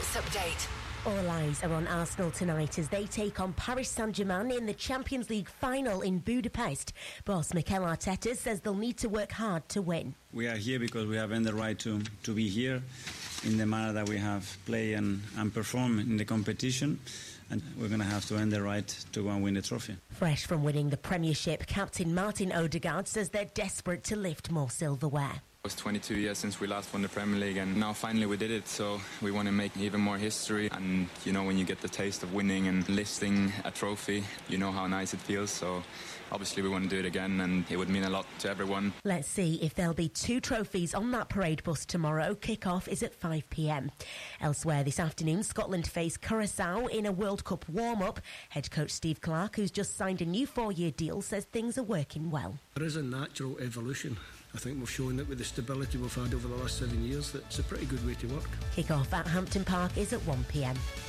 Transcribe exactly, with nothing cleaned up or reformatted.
Tennis Update. All eyes are on Arsenal tonight as they take on Paris Saint-Germain in the Champions League final in Budapest. Boss Mikel Arteta says they'll need to work hard to win. We are here because we have earned the right to, to be here in the manner that we have played and, and performed in the competition. And we're going to have to earn the right to go and win the trophy. Fresh from winning the Premiership, captain Martin Odegaard says they're desperate to lift more silverware. It was twenty-two years since we last won the Premier League, and now finally we did it, so we want to make even more history. And you know, when you get the taste of winning and lifting a trophy, you know how nice it feels. So obviously we want to do it again, and it would mean a lot to everyone. Let's see if there'll be two trophies on that parade bus tomorrow. Kick-off is at five p.m. Elsewhere this afternoon, Scotland face Curaçao in a World Cup warm-up. Head coach Steve Clarke, who's just signed a new four-year deal, says things are working well. There is a natural evolution. I think we've shown that with the stability we've had over the last seven years, that it's a pretty good way to work. Kick-off at Hampton Park is at one p.m.